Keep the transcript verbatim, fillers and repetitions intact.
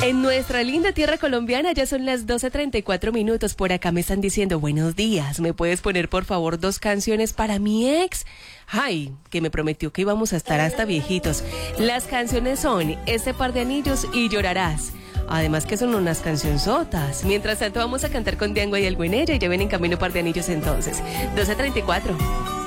En nuestra linda tierra colombiana ya son las doce treinta y cuatro minutos. Por acá me están diciendo, buenos días, ¿me puedes poner por favor dos canciones para mi ex? Ay, que me prometió que íbamos a estar hasta viejitos. Las canciones son Este par de anillos y Llorarás. Además que son unas cancionzotas. Mientras tanto vamos a cantar con Diango y el Güenella y ya ven en camino par de anillos entonces. doce treinta y cuatro.